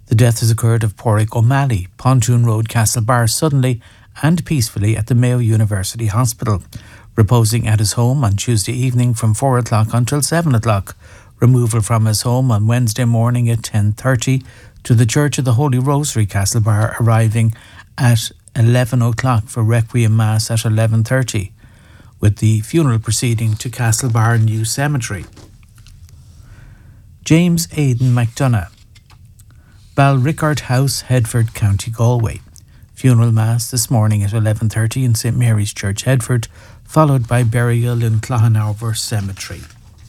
The death has occurred of Pádraig O'Malley, Pontoon Road, Castlebar, suddenly and peacefully at the Mayo University Hospital, reposing at his home on Tuesday evening from 4 o'clock until 7 o'clock. Removal from his home on Wednesday morning at 10:30 to the Church of the Holy Rosary, Castlebar, arriving at 11 o'clock for Requiem Mass at 11:30, with the funeral proceeding to Castlebar New Cemetery. James Aidan McDonough, Balrickard House, Headford, County Galway. Funeral Mass this morning at 11:30 in St Mary's Church, Headford, followed by burial in Cloughanarver Cemetery.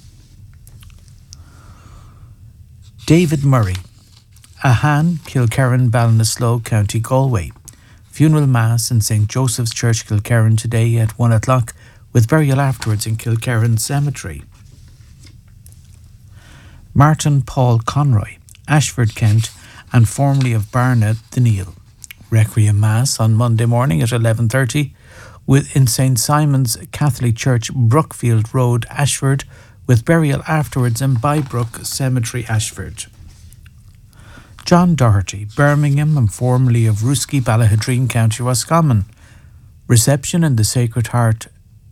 David Murray, Ahan, Kilkerran, Ballinasloe, County Galway. Funeral Mass in St Joseph's Church, Kilkerran today at 1 o'clock, with burial afterwards in Kilkerran Cemetery. Martin Paul Conroy, Ashford, Kent, and formerly of Barna, the Neil. Requiem Mass on Monday morning at 11:30 in St Simon's Catholic Church, Brookfield Road, Ashford, with burial afterwards in Bybrook Cemetery, Ashford. John Doherty, Birmingham, and formerly of Ruski, Ballahadreen, County Roscommon. Reception into Sacred Heart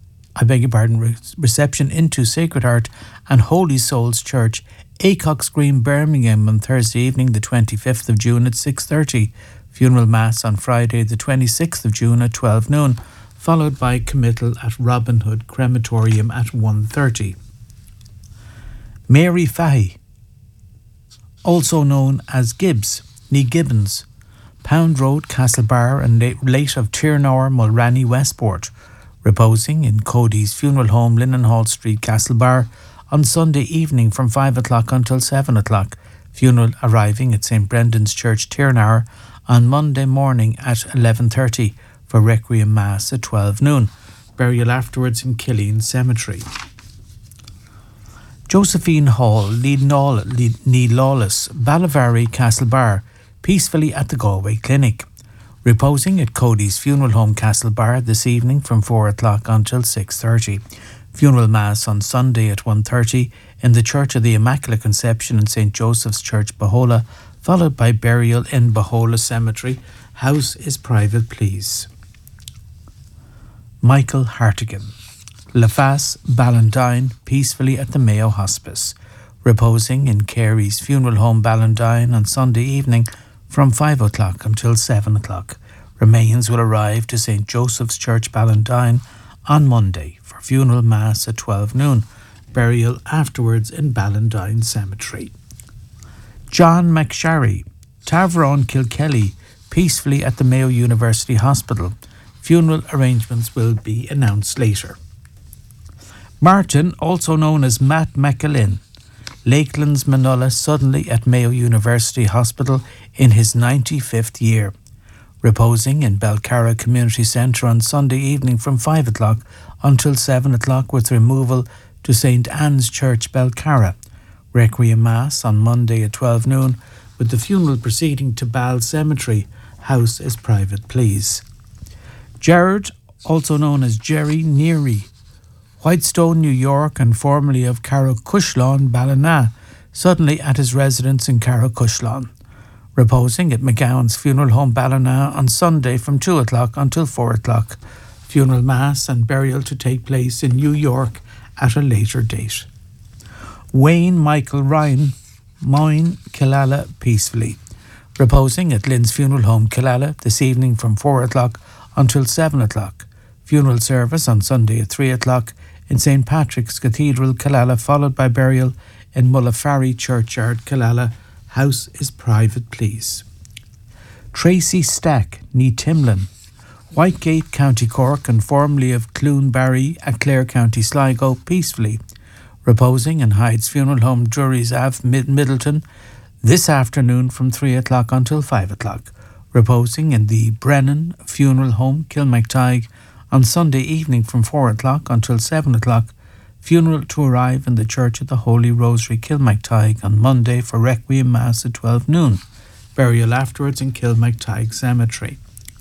and Holy Souls Church, Acox Green, Birmingham, on Thursday evening, the 25th of June at 6:30. Funeral Mass on Friday, the 26th of June at 12 noon, followed by committal at Robin Hood Crematorium at 1:30. Mary Fahy, also known as Gibbs, ní Gibbons, Pound Road, Castlebar, and late of Tirnower, Mulranny, Westport, reposing in Cody's Funeral Home, Linnenhall Street, Castlebar, on Sunday evening from 5 o'clock until 7 o'clock. Funeral arriving at St Brendan's Church, Tirnower, on Monday morning at 11:30 for Requiem Mass at 12 noon. Burial afterwards in Killeen Cemetery. Josephine Hall, Ní Lawless, Ballavary, Castlebar, peacefully at the Galway Clinic. Reposing at Cody's Funeral Home, Castlebar, this evening from 4 o'clock until 6:30. Funeral Mass on Sunday at 1:30 in the Church of the Immaculate Conception in St Joseph's Church, Bahola, followed by burial in Bahola Cemetery. House is private, please. Michael Hartigan, Laface, Ballandine, peacefully at the Mayo Hospice, reposing in Carey's Funeral Home, Ballandine, on Sunday evening from 5 o'clock until 7 o'clock. Remains will arrive to St Joseph's Church, Ballandine, on Monday for funeral mass at 12 noon. Burial afterwards in Ballandine Cemetery. John McSharry, Tavron, Kilkelly, peacefully at the Mayo University Hospital. Funeral arrangements will be announced later. Martin, also known as Matt McAlin, Lakelands Manola, suddenly at Mayo University Hospital in his 95th year, reposing in Belcarra Community Centre on Sunday evening from 5 o'clock until 7 o'clock with removal to St Anne's Church, Belcarra. Requiem Mass on Monday at 12 noon with the funeral proceeding to Ball Cemetery. House is private, please. Gerard, also known as Jerry Neary, Whitestone, New York, and formerly of Carrowcushlawn, Ballina, suddenly at his residence in Carrowcushlawn, reposing at McGowan's Funeral Home, Ballina, on Sunday from 2 o'clock until 4 o'clock. Funeral Mass and burial to take place in New York at a later date. Wayne Michael Ryan, Moyne, Killala, peacefully, reposing at Lynn's Funeral Home, Killala, this evening from 4 o'clock until 7 o'clock. Funeral service on Sunday at 3 o'clock in St Patrick's Cathedral, Killala, followed by burial in Mullafarry Churchyard, Killala. House is private, please. Tracy Stack, ní Timlin, Whitegate, County Cork, and formerly of Cloonbarry at Clare, County Sligo, peacefully, reposing in Hyde's Funeral Home, Drury's Ave, Middleton, this afternoon from 3 o'clock until 5 o'clock. Reposing in the Brennan Funeral Home, Kilmactyghe, on Sunday evening from 4 o'clock until 7 o'clock. Funeral to arrive in the Church of the Holy Rosary, Kilmactyghe, on Monday for Requiem Mass at 12 noon. Burial afterwards in Kilmactyghe Cemetery.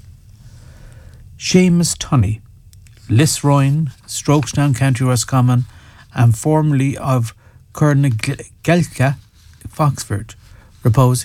Seamus Tunney, Lisroyne, Strokestown, County Roscommon, and formerly of Kernagelka, Foxford, reposing